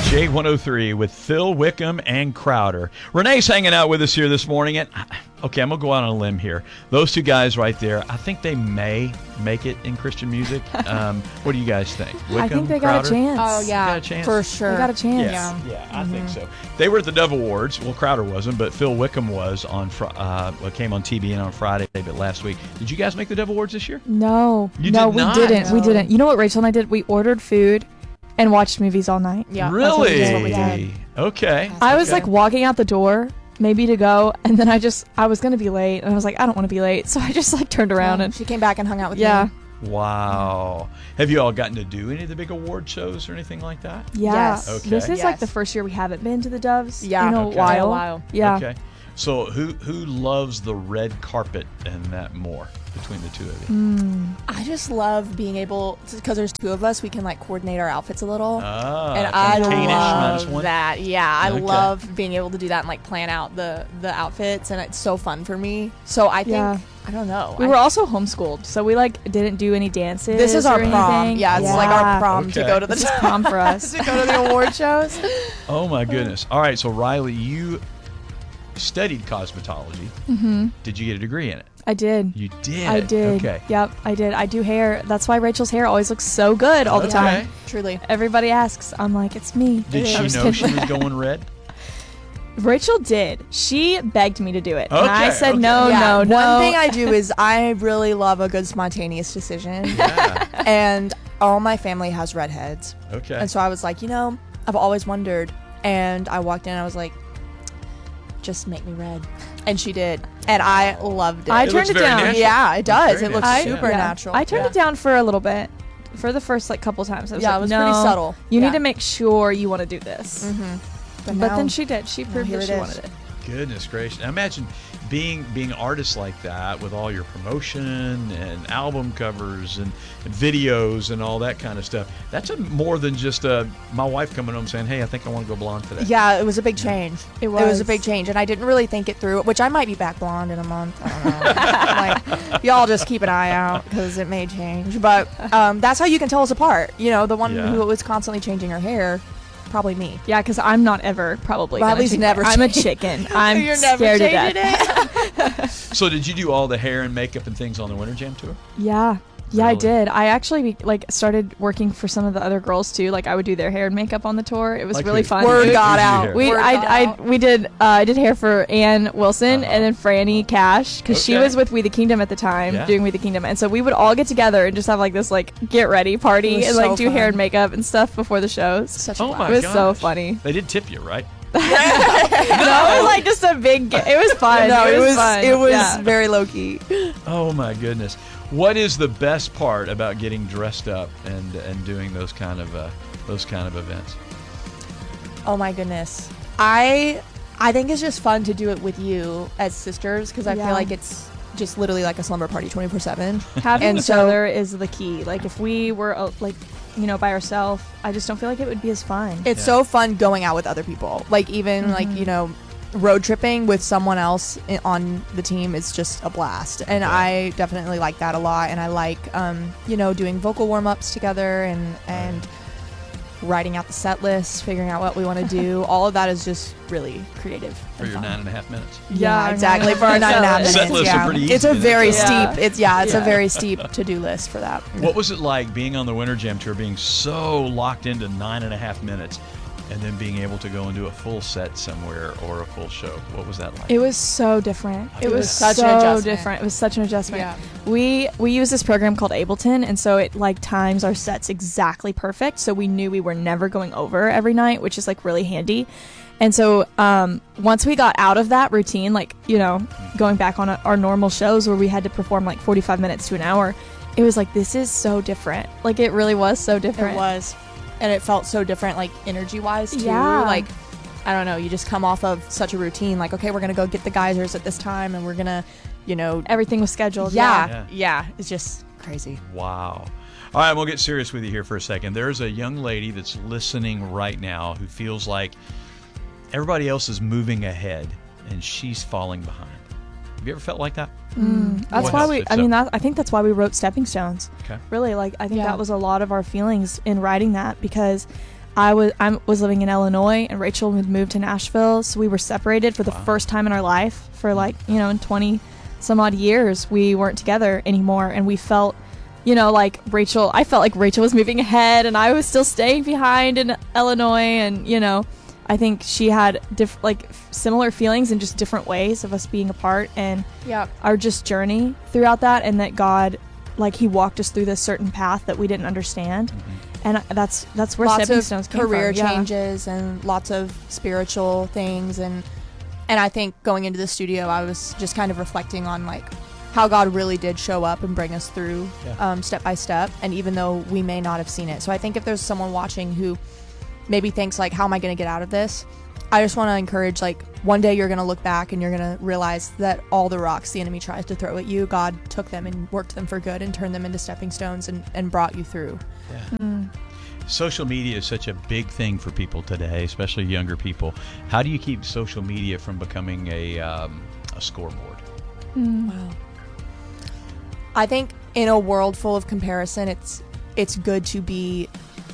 J103 with Phil Wickham and Crowder. Renee's hanging out with us here this morning. And okay, I'm going to go out on a limb here. Those two guys right there, I think they may make it in Christian music. What do you guys think? Wickham, I think they Crowder? got a chance. Oh, yeah. Got a chance? For sure. They got a chance. Yeah, I think so. They were at the Dove Awards. Well, Crowder wasn't, but Phil Wickham was on. Came on TBN on Friday, but last week. Did you guys make the Dove Awards this year? No. You no, did we not? didn't. No. We didn't. You know what Rachel and I did? We ordered food and watched movies all night. Yeah. Really? That's what we did. Okay. I was Okay. like walking out the door, maybe to go, and then I was going to be late, and I was like, I don't want to be late. So I just like turned around and She came back and hung out with yeah. me. Wow. Have you all gotten to do any of the big award shows or anything like that? Yeah. Yes. Okay. This is like Yes. the first year we haven't been to the Doves Yeah. in a Okay. while. A while. Yeah. Okay. So who loves the red carpet and that more between the two of you? I just love being able, because there's two of us, we can like coordinate our outfits a little. Ah, And kind of I Kane-ish minus love one. that. Yeah, I Okay. love being able to do that and like plan out the outfits, and it's so fun for me. So I think Yeah. I don't know. We were also homeschooled, so we like didn't do any dances. This is our or prom. anything. Yeah, it's like our prom to Okay. go to the This is prom for us. to go to the award shows. Oh my goodness. All right, so Riley, you studied cosmetology. Mm-hmm. Did you get a degree in it? I did. You did. I did. Okay. Yep, I did. I do hair. That's why Rachel's hair always looks so good all the Okay. time. Truly. Everybody asks. I'm like, it's me. Did I'm she just know she kidding. was going red? Rachel did. She begged me to do it. And I Okay, said, okay. no, Yeah, no, no. One thing I do is I really love a good spontaneous decision. Yeah. And all my family has redheads. Okay. And so I was like, I've always wondered. And I walked in and I was like, just make me red. And she did. And I loved it. I It turned looks it very down. natural. Yeah, it does. very It looks natural. super yeah. natural. I turned Yeah. it down for a little bit. For the first like couple times. I was Yeah, like, it was no, pretty subtle. You Yeah. need to make sure you want to do this. But now- then she did. She proved here that it she is. wanted it. Goodness gracious. Now imagine being artists like that with all your promotion and album covers and videos and all that kind of stuff. That's more than just my wife coming home saying, hey, I think I want to go blonde today. Yeah, it was a big change. It It was was. a big change, and I didn't really think it through, which I might be back blonde in a month. I don't know. Like, y'all just keep an eye out because it may change. But that's how you can tell us apart. The one Yeah. who was constantly changing her hair, probably me. Yeah, because I'm not ever probably. gonna Riley's change never my- I'm a changed. chicken. I'm You're never scared to changing death. So did you do all the hair and makeup and things on the Winter Jam tour? Yeah. Yeah, I Really? did. I actually started working for some of the other girls too. Like I would do their hair and makeup on the tour. It was Like really who? fun. Word Who'd got you do out. hair? We Word got out. we did I did hair for Ann Wilson Uh-huh. and then Franny Cash because she Okay. was with We the Kingdom at the time Yeah. doing We the Kingdom, and so we would all get together and just have like this like get ready It party was and like so do hair fun. and makeup and stuff before the shows. Such a Oh blast. my It was so gosh. funny. They did tip you, right? No, it was like just a big. It was fun. No, it was fun. it was Yeah. very low key. Oh my goodness. What is the best part about getting dressed up and doing those kind of events? Oh my goodness. I think it's just fun to do it with you as sisters because I Yeah. feel like it's just literally like a slumber party 24/7. Having And each so- other is the key. Like if we were by ourselves, I just don't feel like it would be as fun. It's Yeah. so fun going out with other people. Like even like road tripping with someone else on the team is just a blast, and Yeah. I definitely like that a lot. And I like doing vocal warm-ups together and writing out the set list, figuring out what we want to do. All of that is just really creative For and your fun. 9.5 minutes. Yeah, Yeah, exactly. For our 9.5 minutes. Set lists are yeah. pretty It's easy, a very that's all. steep. It's a Yeah. very steep to-do list for that. What was it like being on the Winter Jam tour, being so locked into 9.5 minutes, and then being able to go and do a full set somewhere or a full show? What was that like? It was so different. It was such an so adjustment. different. It was such an adjustment. Yeah. We use this program called Ableton, and so it like times our sets exactly perfect. So we knew we were never going over every night, which is like really handy. And so once we got out of that routine, going back on our normal shows where we had to perform like 45 minutes to an hour, it was like, this is so different. Like it really was so different. It was. And it felt so different, like energy-wise too. Yeah. Like, I don't know, you just come off of such a routine. Like, okay, we're gonna go get the geysers at this time, and we're gonna, Everything was scheduled. yeah. It's just crazy. Wow. All right, we'll get serious with you here for a second. There's a young lady that's listening right now who feels like everybody else is moving ahead and she's falling behind. Have you ever felt like that? That's What why else we. if I so? mean, I think that's why we wrote Stepping Stones. Okay. Really, I think Yeah. that was a lot of our feelings in writing that because I was living in Illinois and Rachel had moved to Nashville, so we were separated for the first time in our life for like, you know, in 20 some odd years we weren't together anymore, and we felt, you know, like I felt like Rachel was moving ahead and I was still staying behind in Illinois, and you know, I think she had similar feelings in just different ways of us being apart, and our just journey throughout that, and that God, like, he walked us through this certain path that we didn't understand. And that's where lots Stepping of Stones came career from. changes and lots of spiritual things, and I think going into the studio I was just kind of reflecting on like how God really did show up and bring us through step by step, and even though we may not have seen it. So I think if there's someone watching who maybe thinks like, how am I going to get out of this, I just want to encourage, like, one day you're going to look back and you're going to realize that all the rocks the enemy tries to throw at you, God took them and worked them for good and turned them into stepping stones and brought you through. Social media is such a big thing for people today, especially younger people. How do you keep social media from becoming a scoreboard? Wow. I think in a world full of comparison, it's good to be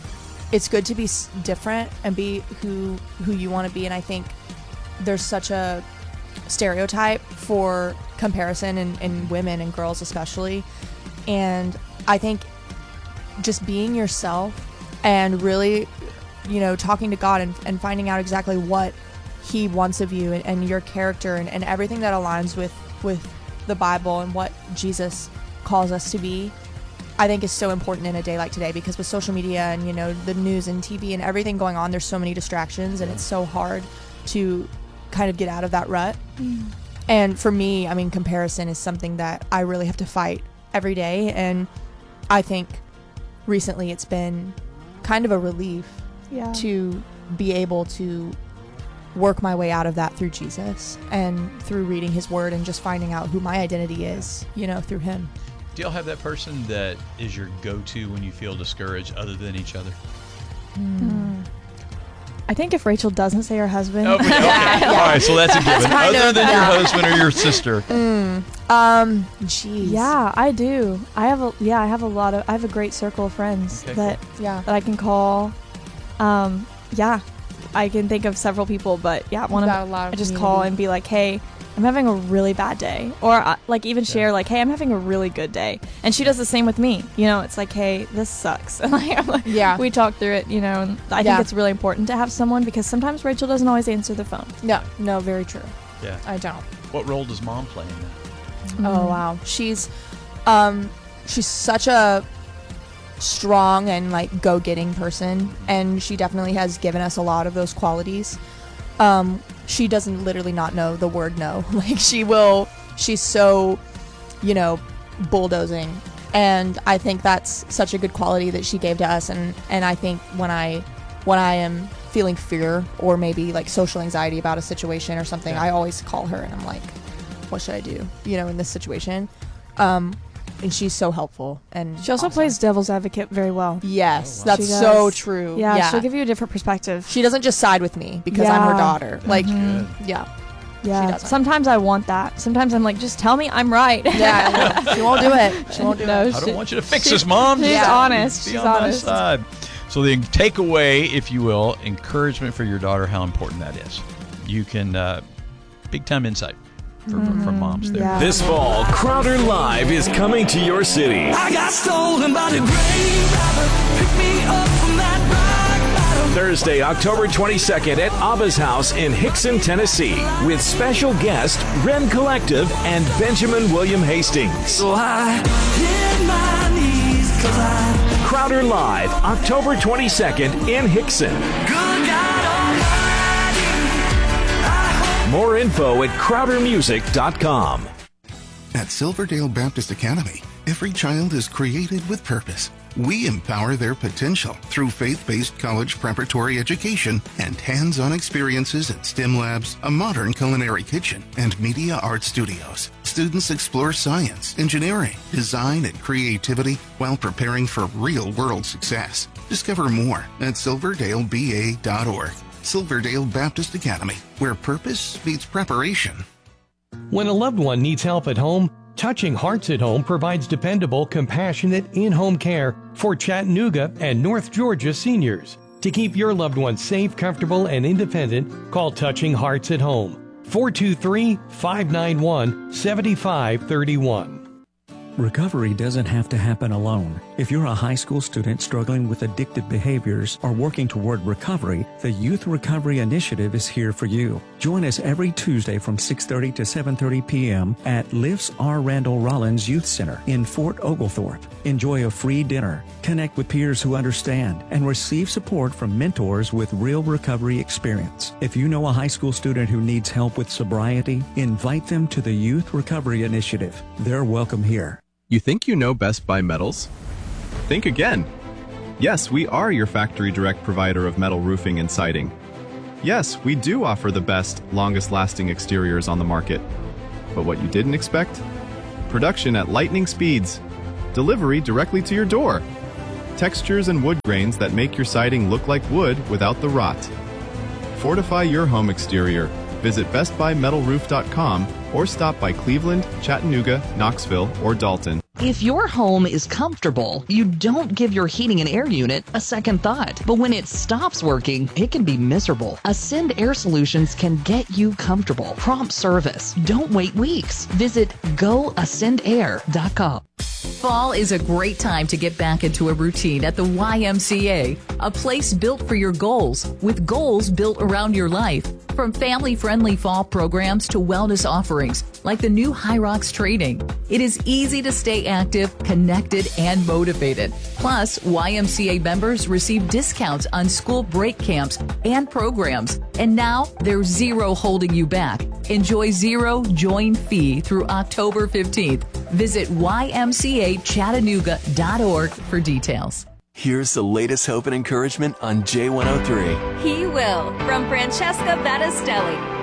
different and be who you want to be. And I think there's such a stereotype for comparison in women and girls especially. And I think just being yourself and really, you know, talking to God and finding out exactly what he wants of you and your character and everything that aligns with the Bible and what Jesus calls us to be, I think is so important in a day like today, because with social media and, you know, the news and TV and everything going on, there's so many distractions and it's so hard to kind of get out of that rut. And for me, I mean, comparison is something that I really have to fight every day, and I think recently it's been kind of a relief to be able to work my way out of that through Jesus and through reading his word and just finding out who my identity is, you know, through him. Do y'all have that person that is your go-to when you feel discouraged other than each other? I think if Rachel doesn't say her husband. Oh, okay. All right, so that's a given. Other than your husband or your sister. Jeez. Yeah, I do. I have a great circle of friends that I can call. I can think of several people, but I just call and be like, hey, I'm having a really bad day, or like even share like, hey, I'm having a really good day, and she does the same with me. You know, it's like, hey, this sucks, and we talk through it. You know, and I think it's really important to have someone, because sometimes Rachel doesn't always answer the phone. No, very true. Yeah, I don't. What role does mom play in that? Oh wow, she's such a strong and like go-getting person, and she definitely has given us a lot of those qualities. She doesn't literally not know the word no. Like she's so, you know, bulldozing, and I think that's such a good quality that she gave to us. And I think when I am feeling fear or maybe like social anxiety about a situation or something, I always call her and I'm like, what should I do, you know, in this situation? And she's so helpful. And she also plays devil's advocate very well. Yes, that's so true. Yeah, she'll give you a different perspective. She doesn't just side with me because I'm her daughter. Like, yeah. She doesn't. Sometimes I want that. Sometimes I'm like, just tell me I'm right. Yeah, she won't do it. She won't do it. I don't want you to fix this, Mom. She's honest. Be on my side. So the takeaway, if you will, encouragement for your daughter, how important that is. You can, big time insight. From moms there. This fall, Crowder Live is coming to your city. I got stolen by the grave robber. Pick me up from that rock bottom. Thursday, October 22nd at Abba's House in Hickson, Tennessee, with special guest Ren Collective and Benjamin William Hastings. So I hit my knees 'cause I Crowder Live, October 22nd in Hickson. good God Almighty. More info at crowdermusic.com. At Silverdale Baptist Academy, every child is created with purpose. We empower their potential through faith-based college preparatory education and hands-on experiences at STEM labs, a modern culinary kitchen, and media art studios. Students explore science, engineering, design, and creativity while preparing for real-world success. Discover more at silverdaleba.org. Silverdale Baptist Academy, where purpose meets preparation. When a loved one needs help at home, Touching Hearts at Home provides dependable, compassionate, in-home care for Chattanooga and North Georgia seniors. To keep your loved ones safe, comfortable, and independent, call Touching Hearts at Home. 423-591-7531. Recovery doesn't have to happen alone. If you're a high school student struggling with addictive behaviors or working toward recovery, the Youth Recovery Initiative is here for you. Join us every Tuesday from 6:30 to 7:30 p.m. at Lifts R. Randall Rollins Youth Center in Fort Oglethorpe. Enjoy a free dinner, connect with peers who understand, and receive support from mentors with real recovery experience. If you know a high school student who needs help with sobriety, invite them to the Youth Recovery Initiative. They're welcome here. You think you know Best Buy Metals? Think again. Yes, we are your factory direct provider of metal roofing and siding. Yes, we do offer the best, longest-lasting exteriors on the market. But what you didn't expect? Production at lightning speeds. Delivery directly to your door. Textures and wood grains that make your siding look like wood without the rot. Fortify your home exterior. Visit BestBuyMetalRoof.com or stop by Cleveland, Chattanooga, Knoxville, or Dalton. If your home is comfortable, you don't give your heating and air unit a second thought. But when it stops working, it can be miserable. Ascend Air Solutions can get you comfortable. Prompt service. Don't wait weeks. Visit GoAscendAir.com. Fall is a great time to get back into a routine at the YMCA, a place built for your goals, with goals built around your life. From family-friendly fall programs to wellness offerings, like the new High Rocks training. It is easy to stay active, connected, and motivated. Plus, YMCA members receive discounts on school break camps and programs. And now, there's zero holding you back. Enjoy zero join fee through October 15th. Visit ymcachattanooga.org for details. Here's the latest hope and encouragement on J103. He will, from Francesca Battistelli.